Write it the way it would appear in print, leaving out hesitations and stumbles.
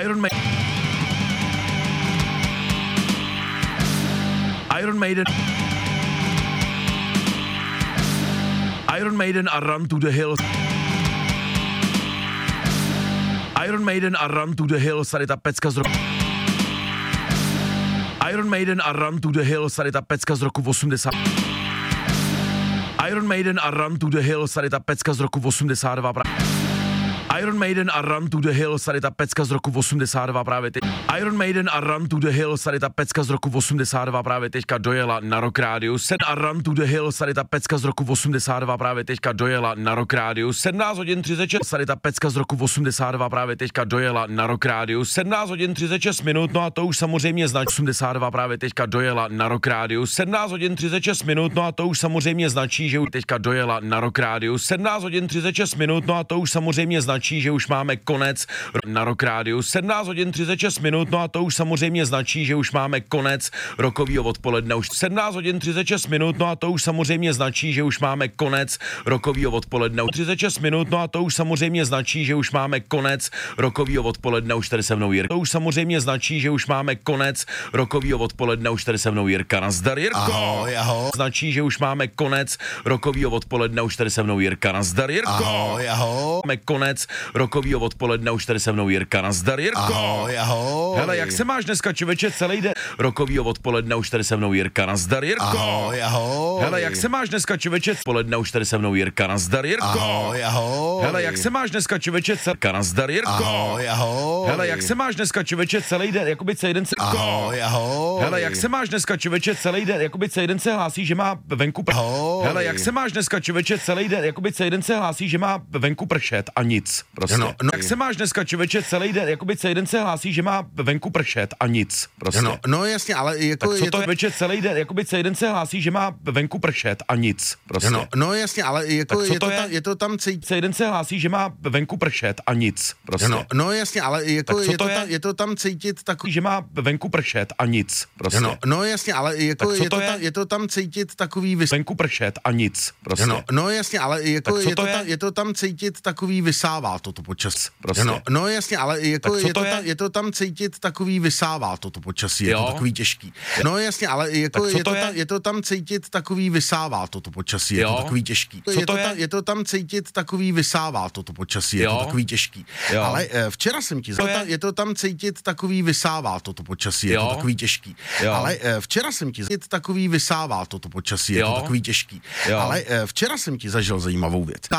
Iron Maiden a Run to the Hills. Iron Maiden a Run to the Hills, tady ta pecka z roku. Iron Maiden a Run to the Hills, tady ta pecka z roku 80. Iron Maiden a Run to the Hills, tady ta pecka z roku 82. Iron Maiden a Run to the Hills, tady ta pecka z roku 82 právě teď. Iron Maiden a Run to the Hills, tady ta pecka z roku 82 právě teďka dojela na Rock Radio. A Run to the Hills, tady ta pecka z roku 82 právě teďka dojela na Rock Radio. 17 hodin 36, tady ta pecka z roku 82 právě teďka dojela na Rock Radio. 17 hodin 36 minut, no a to už samozřejmě značí. 82 právě teďka dojela na Rock Radio. 17 hodin 36 minut, no a to už samozřejmě značí, že už teďka dojela na Rock Radio. 17 hodin 36 minut, no a to už samozřejmě značí, že už máme konec na Rock Radio. 17 hodin 36 minut, no a to už samozřejmě značí, že už máme konec rokovýho odpoledne. Už 17 hodin 36 minut, no a to už samozřejmě značí, že už máme konec rokovýho odpoledne. 36 minut, no a to už samozřejmě značí, že už máme konec rokovýho odpoledne. Už tady se mnou Jirka. To už samozřejmě značí, že už máme konec rokovýho odpoledne. Už tady se mnou Jirka. Nazdar, Jirko. Ahoj, ahoj. Značí, že už máme konec rokovýho odpoledne. Už tady se mnou Jirka. Nazdar, Jirko. Ahoj, ahoj. Máme konec rokovýho odpoledne, už tady se mnou Jirka. Nazdar, Jirko. Ahoj, ahoj. Hele, jak se máš dneska, člověče, celý den rokovýho odpoledne, už tady se mnou Jirka. Nazdar, Jirko. Ahoj, ahoj. Hele, jak se máš dneska, člověče, odpoledne, už tady se mnou Jirka. Nazdar, Jirko. Ahoj, ahoj. Hele, jak se máš dneska, člověče, Nazdar, Jirko. Ahoj, ahoj. Hele, jak se máš dneska, člověče, celý den, jakoby celý den se... Ahoj, ahoj. Hele, jak se máš dneska, člověče, celý den, jakoby celý den se hlásí, že má venku Ahoj. Hele, jak se máš dneska, člověče, celý den, jakoby celý den se hlásí, že má venku pršet a nic, prostě. No. Jak se máš dneska, člověče, celý den, jakoby celý den se hlásí, že má venku pršet a nic, prostě. No jasně, ale jako tak co to člověče, celý den, jakoby celý den se hlásí, že má venku pršet a nic, prostě. No jasně, ale jako je to tam cítit. Celý den se hlásí, že má venku pršet a nic, prostě. No jasně, ale jako je to tam cítit takový, že má venku pršet a nic, prostě. No jasně, ale jako je to tam cítit takový venku pršet a nic, prostě. No jasně, ale jako je to tam cítit takový vysává toto počas. Prostě. No jasně, ale jako je to tam cítit takový vysává toto počasí, je to takový těžký. No jasně, ale jako je to tam cítit takový vysává toto počasí, je to takový těžký. Je to tam cítit takový vysává toto počasí, je to takový těžký. Ale včera jsem ti je to tam cítit takový vysává toto počasí, je to takový těžký. Ale včera jsem ti takový vysává toto počasí, je to takový těžký. Ale včera jsem ti zažil zajímavou věc.